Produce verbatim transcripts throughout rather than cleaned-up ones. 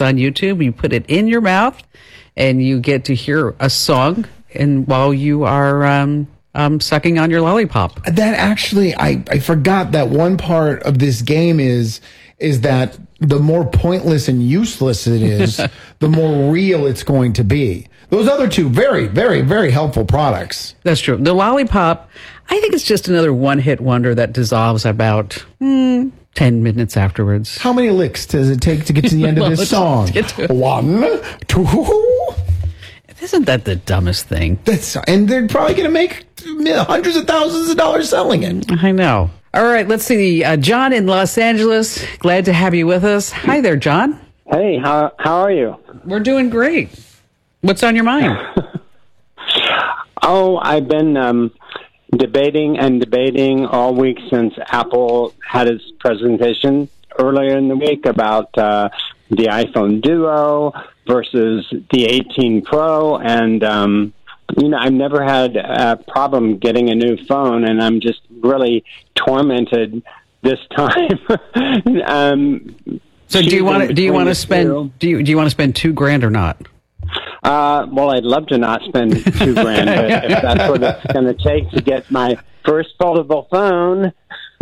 on YouTube. You put it in your mouth, and you get to hear a song, and while you are um, um, sucking on your lollipop. That actually, I, I forgot that one part of this game is is that the more pointless and useless it is, the more real it's going to be. Those other two, very, very, very helpful products. That's true. The lollipop, I think it's just another one-hit wonder that dissolves about mm, ten minutes afterwards. How many licks does it take to get to the end of Well, this song? One, two. Isn't that the dumbest thing? That's, and they're probably going to make hundreds of thousands of dollars selling it. I know. All right, let's see. Uh, John in Los Angeles, glad to have you with us. Hi there, John. Hey, how how are you? We're doing great. What's on your mind? Oh, I've been um, debating and debating all week since Apple had its presentation earlier in the week about uh, the iPhone Duo versus the eighteen Pro, and um, you know, I've never had a problem getting a new phone, and I'm just really tormented this time. um, so, do you want to do you want to spend do you do you want to spend two grand or not? Uh, well, I'd love to not spend two grand, but if that's what it's going to take to get my first foldable phone.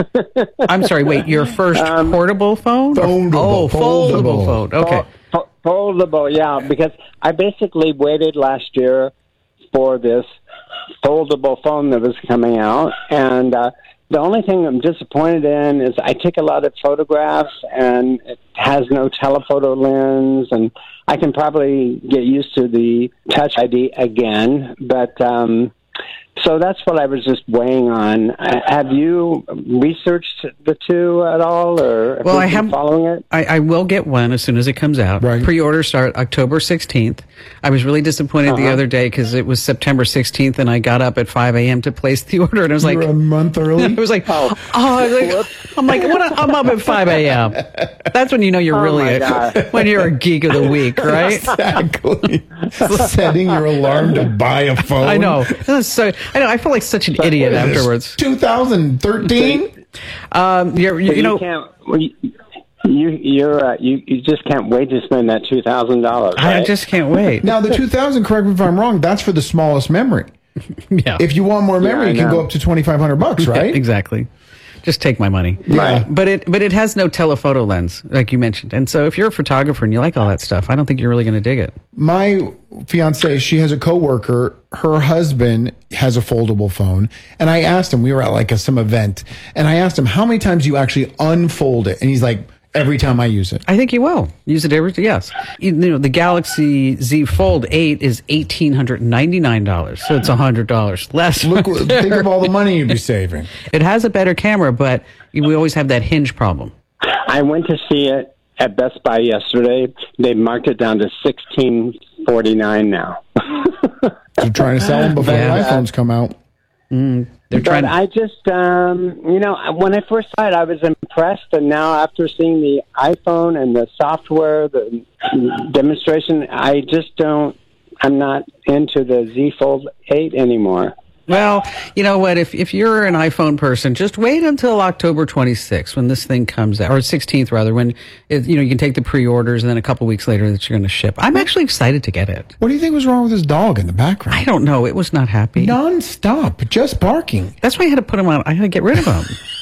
I'm sorry, wait, your first um, portable phone? Foldable, oh, foldable, foldable phone. Okay. Fo- foldable, yeah, because I basically waited last year for this foldable phone that was coming out, and uh, the only thing I'm disappointed in is I take a lot of photographs, and it has no telephoto lens, and I can probably get used to the Touch I D again, but um, so that's what I was just weighing on. Uh, have you researched the two at all, or have well, you I been have following it? I, I will get one as soon as it comes out. Right. Pre-orders start October sixteenth. I was really disappointed uh-huh. the other day because it was September sixteenth, and I got up at five a.m. to place the order, and I was You're like, a month early. I was like, oh, I was like, I'm like, what, I'm up at five a.m. That's when you know you're Oh, really my a, God. when you're a geek of the week, right? Exactly. Setting your alarm to buy a phone. I know. So I know. I feel like such an idiot afterwards. twenty thirteen. Um, you're, you, But you know, can't, well, you, you, you're, uh, you, you just can't wait to spend that two thousand dollars. I just can't wait. Now the two thousand, correct me if I'm wrong, that's for the smallest memory. Yeah. If you want more memory, Yeah, I you can know. go up to twenty-five hundred bucks, right? Yeah, exactly. Just take my money. Right. But it but it has no telephoto lens, like you mentioned. And so if you're a photographer and you like all that stuff, I don't think you're really going to dig it. My fiance, she has a coworker. Her husband has a foldable phone, and I asked him. We were at like a, some event, and I asked him how many times do you actually unfold it, and he's like, every time I use it. I think you will use it every yes. You know, the Galaxy Z Fold eight is eighteen hundred ninety-nine dollars, so it's one hundred dollars less. Look, think of all the money you'd be saving. It has a better camera, but we always have that hinge problem. I went to see it at Best Buy yesterday. They marked it down to sixteen forty-nine now. They're trying to sell them before Yeah. the iPhones come out. Mm, they're But trying. I just, um, you know, when I first saw it, I was impressed, and now after seeing the iPhone and the software, the demonstration, I just don't. I'm not into the Z Fold eight anymore. Well, you know what? If if you're an iPhone person, just wait until October twenty-sixth when this thing comes out, or sixteenth rather, when it, you know you can take the pre-orders, and then a couple weeks later that you're going to ship. I'm actually excited to get it. What do you think was wrong with his dog in the background? I don't know. It was not happy. Non-stop, just barking. That's why I had to put him on. I had to get rid of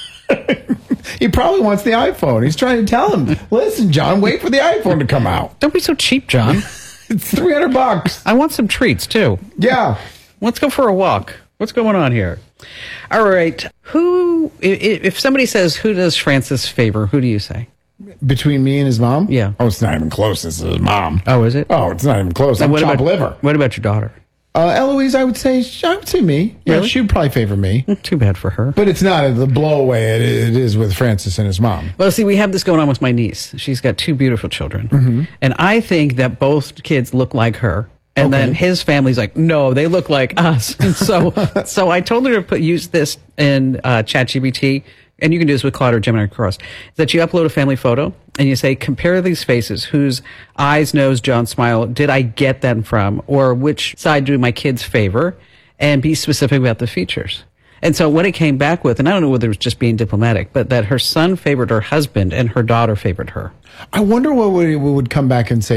him. He probably wants the iPhone. He's trying to tell him, listen, John, wait for the iPhone to come out. Don't be so cheap, John. It's three hundred bucks. I want some treats too. Yeah. Let's go for a walk. What's going on here? All right. Who, i- i- if somebody says, who does Francis favor, who do you say? Between me and his mom? Yeah. Oh, it's not even close. This is his mom. Oh, is it? Oh, it's not even close. I'm what chopped about liver. What about your daughter? Uh, Eloise, I would say, I would say me. Yeah, Really? she would probably favor me. Too bad for her. But it's not the blowaway it, it is with Francis and his mom. Well, see, we have this going on with my niece. She's got two beautiful children. Mm-hmm. And I think that both kids look like her. And Okay. then his family's like, no, they look like us. And so, so I told her to put, use this in uh, ChatGPT, and you can do this with Claude or Gemini Cross, that you upload a family photo and you say, compare these faces. Whose eyes, nose, jaw, and smile did I get them from? Or which side do my kids favor? And be specific about the features. And so what it came back with, and I don't know whether it was just being diplomatic, but that her son favored her husband and her daughter favored her. I wonder what would, would come back and say